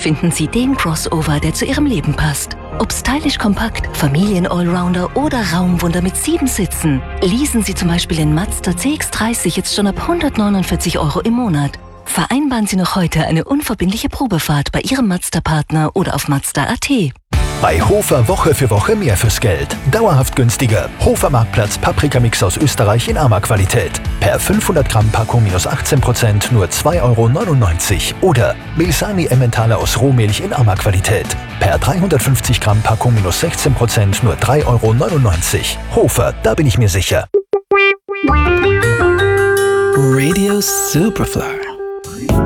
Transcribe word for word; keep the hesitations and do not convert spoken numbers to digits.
finden Sie den Crossover, der zu Ihrem Leben passt. Ob stylisch kompakt, Familien-Allrounder oder Raumwunder mit sieben Sitzen. Leasen Sie zum Beispiel den Mazda C X dreißig jetzt schon ab hundertneunundvierzig Euro im Monat. Vereinbaren Sie noch heute eine unverbindliche Probefahrt bei Ihrem Mazda-Partner oder auf Mazda punkt a t. Bei Hofer Woche für Woche mehr fürs Geld. Dauerhaft günstiger. Hofer Marktplatz Paprikamix aus Österreich in Arma-Qualität. Per fünfhundert Gramm Packung minus achtzehn Prozent nur zwei Euro neunundneunzig. Oder Milsani Emmentaler aus Rohmilch in Arma-Qualität. Per dreihundertfünfzig Gramm Packung minus sechzehn Prozent nur drei Euro neunundneunzig. Hofer, da bin ich mir sicher. Radio Superfly.